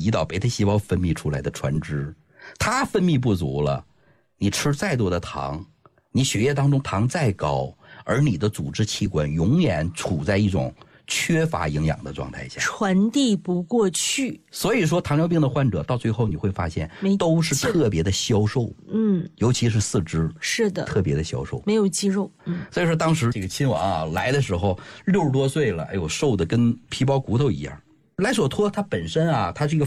胰岛贝塔细胞分泌出来的船只，它分泌不足了，你吃再多的糖，你血液当中糖再高，而你的组织器官永远处在一种缺乏营养的状态下， 传递不过去。 所以说糖尿病的患者到最后你会发现都是特别的消瘦，尤其是四肢， 是的， 特别的消瘦， 没有肌肉。 所以说当时这个亲王啊来的时候60多岁了，哎呦，瘦的跟皮包骨头一样。莱索托他本身啊，他是一个